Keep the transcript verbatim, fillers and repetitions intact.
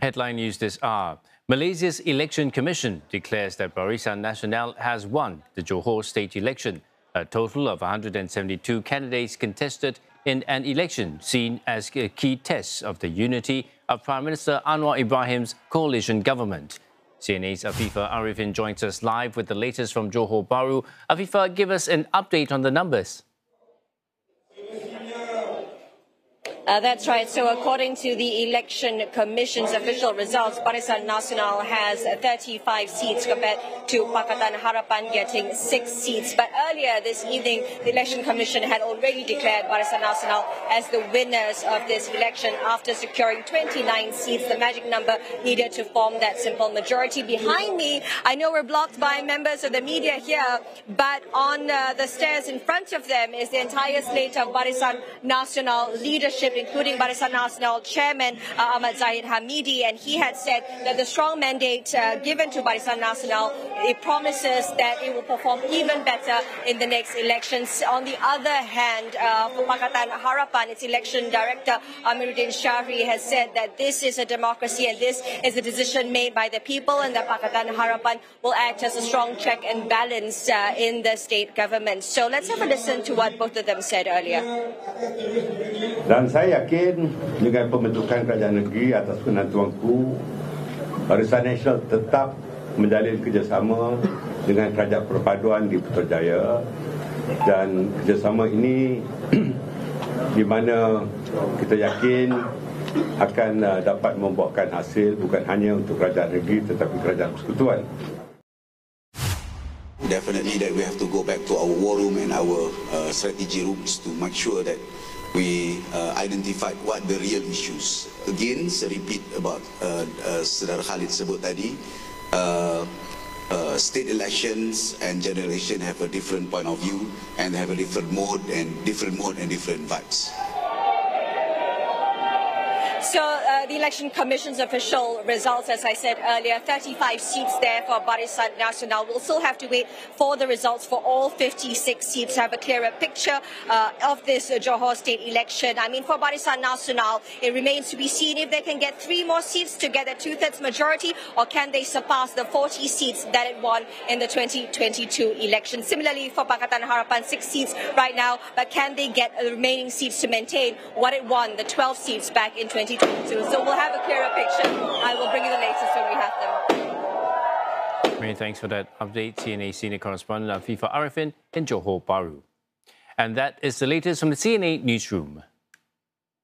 Headline news this hour. Malaysia's Election Commission declares that Barisan Nasional has won the Johor state election. A total of one hundred seventy-two candidates contested in an election seen as a key test of the unity of Prime Minister Anwar Ibrahim's coalition government. C N A's Afifa Arifin joins us live with the latest from Johor Bahru. Afifa, give us an update on the numbers. Uh, that's right. So according to the Election Commission's official results, Barisan Nasional has thirty-five seats compared to Pakatan Harapan getting six seats. But earlier this evening, the Election Commission had already declared Barisan Nasional as the winners of this election after securing twenty-nine seats, the magic number needed to form that simple majority. Behind me, I know we're blocked by members of the media here, but on uh, the stairs in front of them is the entire slate of Barisan Nasional leadership, including Barisan Nasional Chairman uh, Ahmad Zahid Hamidi, and he had said that the strong mandate uh, given to Barisan Nasional, it promises that it will perform even better in the next elections. On the other hand, uh, for Pakatan Harapan, its election director Amiruddin Shahri has said that this is a democracy and this is a decision made by the people, and that Pakatan Harapan will act as a strong check and balance uh, in the state government. So let's have a listen to what both of them said earlier. Dan saya yakin dengan pembentukan kerajaan negeri atas penentuanku, Barisan Nasional tetap menjalin kerjasama dengan Kerajaan Perpaduan di Putrajaya, dan kerjasama ini di mana kita yakin akan uh, dapat membuahkan hasil bukan hanya untuk kerajaan negeri tetapi kerajaan persekutuan. Definitely that we have to go back to our war room and our uh, strategy rooms to make sure that we uh, identified what the real issues. Again, saya repeat about uh, uh, Saudara Khalid sebut tadi, uh, uh, state elections and general election have a different point of view and have a different mode and different mode and different vibes. So uh, the Election Commission's official results, as I said earlier, thirty-five seats there for Barisan Nasional. We'll still have to wait for the results for all fifty-six seats to have a clearer picture uh, of this uh, Johor state election. I mean, for Barisan Nasional, it remains to be seen if they can get three more seats to get a two-thirds majority, or can they surpass the forty seats that it won in the twenty twenty-two election. Similarly, for Pakatan Harapan, six seats right now, but can they get the remaining seats to maintain what it won, the twelve seats back in twenty twenty-two? So we'll have a clearer picture. I will bring you the latest when we have them. Many thanks for that update, C N A senior correspondent Afifa Arifin in Johor Bahru. And that is the latest from the C N A newsroom.